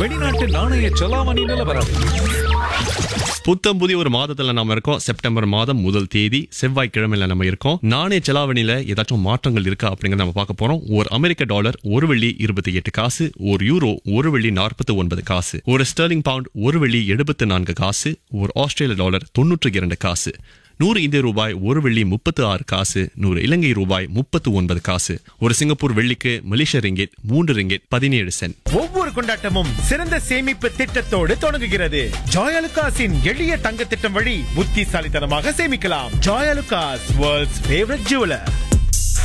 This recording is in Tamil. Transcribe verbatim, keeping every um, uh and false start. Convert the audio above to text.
வெளிநாட்டு நாணய செலாவணி நிலவரம். புத்தம் புதிய ஒரு மாதத்துல நாம இருக்கோம். செப்டம்பர் மாதம் முதல் தேதி செவ்வாய்க்கிழமையில நம்ம இருக்கோம். நாணய செலாவணியில ஏதாச்சும் மாற்றங்கள் இருக்கா அப்படிங்கறத நம்ம பார்க்க போறோம். ஒரு அமெரிக்க டாலர் ஒரு வெள்ளி இருபத்தி எட்டு காசு, ஒரு யூரோ ஒரு வெள்ளி நாற்பத்தி ஒன்பது காசு, ஒரு ஸ்டெர்லிங் பவுண்ட் ஒரு வெள்ளி எழுபத்தி நான்கு காசு, ஒரு ஆஸ்திரேலிய டாலர் தொன்னூற்றி இரண்டு காசு, நூறு இந்திய ரூபாய் ஒரு வெள்ளி முப்பத்து ஆறு காசு, நூறு இலங்கை ரூபாய் முப்பத்து ஒன்பது காசு, ஒரு சிங்கப்பூர் வெள்ளிக்கு மலேசிய ரிங்கெட் மூன்று ரிங்கெட் பதினேழு சென்ட். ஒவ்வொரு கொண்டாட்டமும் சிறந்த சேமிப்பு திட்டத்தோடு தொடங்குகிறது. ஜாயலுகாஸின் எளிய தங்க திட்டம் வழி புத்திசாலித்தனமாக சேமிக்கலாம். Joyalukkas, world's favourite jeweller.